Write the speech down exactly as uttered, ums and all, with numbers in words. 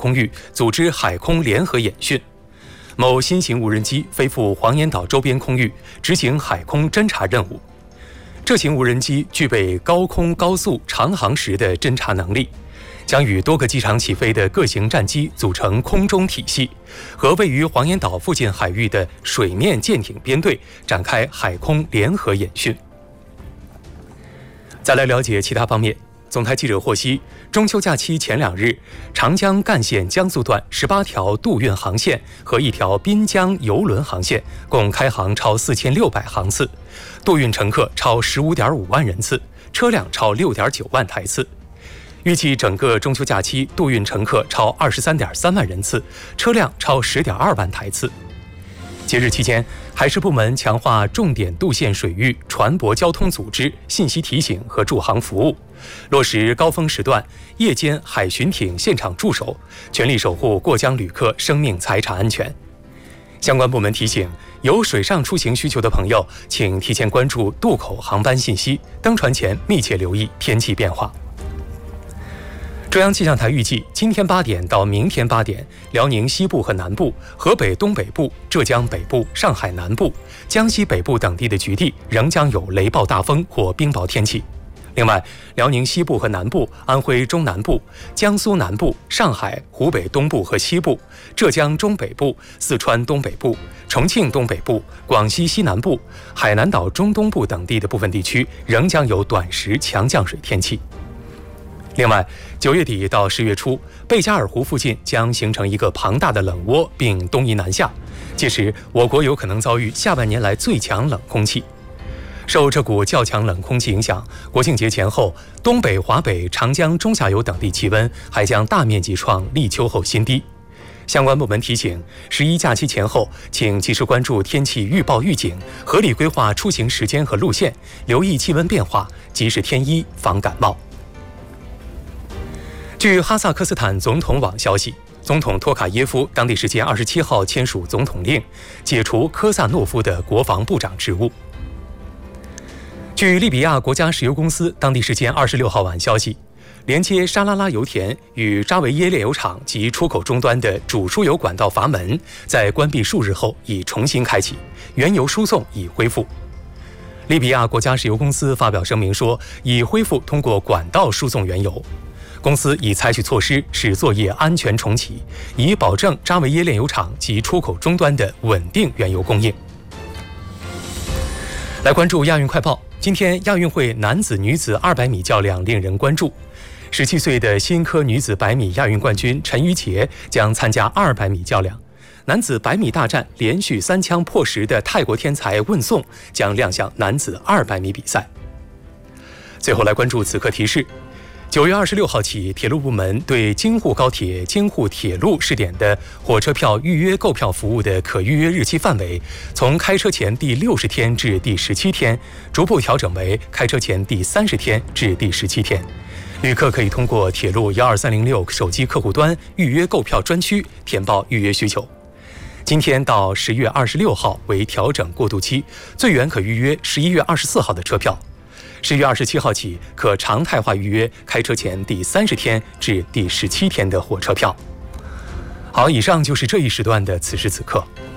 空域组织海空联合演训。某新型无人机飞赴黄岩岛周边空域，执行海空侦察任务。这型无人机具备高空高速长航时的侦察能力，将与多个机场起飞的各型战机组成空中体系，和位于黄岩岛附近海域的水面舰艇编队展开海空联合演训。再来了解其他方面。总台记者获悉，中秋假期前两日，长江干线江苏段十八条渡运航线和一条滨江邮轮航线共开航超四千六百航次，渡运乘客超十五点五万人次，车辆超六点九万台次。预计整个中秋假期渡运乘客超二十三点三万人次，车辆超十点二万台次。节日期间，海事部门强化重点渡线水域船舶交通组织、信息提醒和驻航服务，落实高峰时段夜间海巡艇现场驻守，全力守护过江旅客生命财产安全。相关部门提醒，有水上出行需求的朋友，请提前关注渡口航班信息，登船前密切留意天气变化。中央气象台预计，今天八点到明天八点，辽宁西部和南部、河北东北部、浙江北部、上海南部、江西北部等地的局地仍将有雷暴大风或冰雹天气。另外，辽宁西部和南部、安徽中南部、江苏南部、上海、湖北东部和西部、浙江中北部、四川东北部、重庆东北部、广西西南部、海南岛中东部等地的部分地区仍将有短时强降水天气。另外，九月底到十月初，贝加尔湖附近将形成一个庞大的冷涡，并东移南下，届时我国有可能遭遇下半年来最强冷空气。受这股较强冷空气影响，国庆节前后，东北、华北、长江中下游等地气温还将大面积创立秋后新低。相关部门提醒，十一假期前后，请及时关注天气预报预警，合理规划出行时间和路线，留意气温变化，及时添衣防感冒。据哈萨克斯坦总统网消息，总统托卡耶夫当地时间二十七号签署总统令，解除科萨诺夫的国防部长职务。据利比亚国家石油公司当地时间二十六号晚消息，连接沙拉拉油田与扎维耶炼油厂及出口终端的主输油管道阀门，在关闭数日后已重新开启，原油输送已恢复。利比亚国家石油公司发表声明说，已恢复通过管道输送原油。公司已采取措施使作业安全重启，以保证扎维耶炼油厂及出口终端的稳定原油供应。来关注亚运快报，今天亚运会男子、女子二百米较量令人关注。十七岁的新科女子百米亚运冠军陈芋洁将参加二百米较量，男子百米大战连续三枪破十的泰国天才问颂将亮相男子二百米比赛。最后来关注此刻提示。九月二十六号起，铁路部门对京沪高铁、京沪铁路试点的火车票预约购票服务的可预约日期范围，从开车前第六十天至第十七天，逐步调整为开车前第三十天至第十七天。旅客可以通过铁路幺二三零六手机客户端预约购票专区填报预约需求。今天到十月二十六号为调整过渡期，最远可预约十一月二十四号的车票。十月二十七号起，可常态化预约开车前第三十天至第十七天的火车票。好，以上就是这一时段的此时此刻。